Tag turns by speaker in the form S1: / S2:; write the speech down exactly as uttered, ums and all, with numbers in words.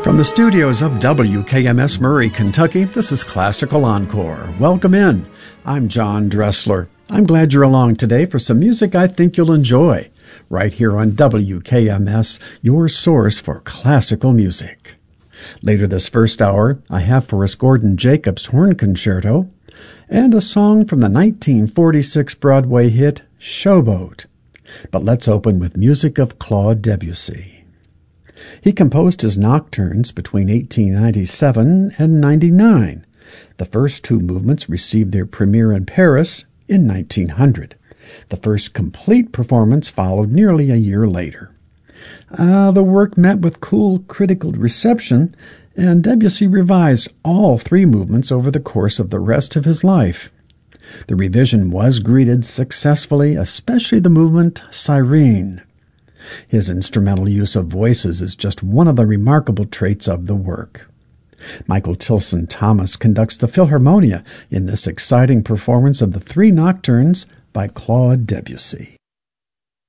S1: From the studios of W K M S Murray, Kentucky, this is Classical Encore. Welcome in. I'm John Dressler. I'm glad you're along today for some music I think you'll enjoy, right here on W K M S, your source for classical music. Later this first hour, I have for us Gordon Jacobs' Horn Concerto and a song from the nineteen forty-six Broadway hit, Showboat. But let's open with music of Claude Debussy. He composed his nocturnes between eighteen ninety-seven and ninety-nine. The first two movements received their premiere in Paris in nineteen hundred. The first complete performance followed nearly a year later. Uh, the work met with cool critical reception, and Debussy revised all three movements over the course of the rest of his life. The revision was greeted successfully, especially the movement Sirene. His instrumental use of voices is just one of the remarkable traits of the work. Michael Tilson Thomas conducts the Philharmonia in this exciting performance of the three nocturnes by Claude Debussy.